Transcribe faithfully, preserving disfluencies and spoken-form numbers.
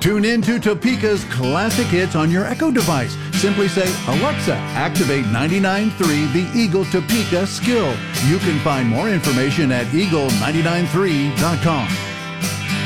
Tune in to Topeka's classic hits on your Echo device. Simply say, Alexa, activate ninety-nine point three the Eagle Topeka skill. You can find more information at eagle nine nine three dot com.